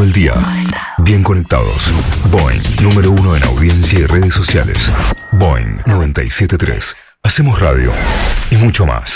el día. Bien conectados. Boing, número 1 en audiencia y redes sociales. Boing 97.3. Hacemos radio y mucho más.